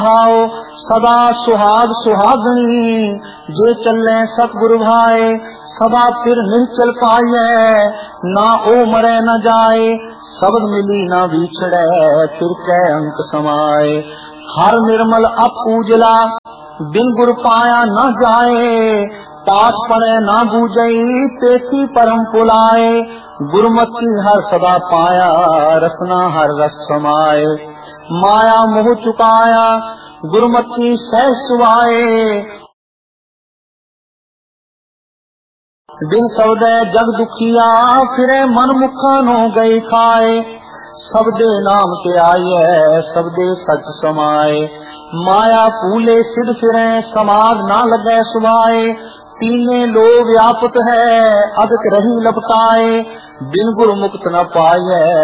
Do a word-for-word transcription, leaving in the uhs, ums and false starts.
भाओ सदा सुहाग सुहागनी, जे चले सतगुरु भाए, सदा फिर नहीं चल पाए, ना ओ मरे न जाए, शब्द मिली ना बिछड़े, फिर कै अंक समाए। हर निर्मल अप उजला, बिन गुर पाया न जाए, पाठ पढ़े ना बूझई, पेथी परम पुलाए। गुरुमति हर सदा पाया, रसना हर रस समाए। माया मोह चुकाया, गुरुमति सह सुवाए। बिन सौदे जग दुखिया, फिरे मन मुखन हो गई खाए। सबदे नाम के आये, सबदे सच समाए। माया फूले सिद्ध फिरे, समाग ना लगे सुभाए। तीने लो व्यापक है, अदक रही लपटाए, बिन गुरु मुक्त न पाए।